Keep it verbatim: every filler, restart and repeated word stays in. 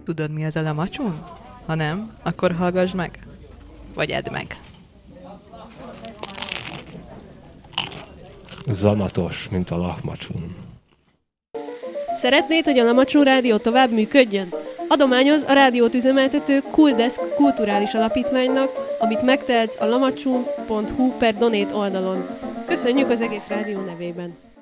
Tudod, mi az a lamacsun? Ha nem, akkor hallgass meg. Vagy edd meg. Zamatos, mint a lahmacsun. Szeretnéd, hogy a Lamacsun Rádió tovább működjön? Adományoz a rádiót üzemeltető Cooldesk kulturális alapítványnak, amit megtehetsz a lamacsun pont hu per donate oldalon. Köszönjük az egész rádió nevében!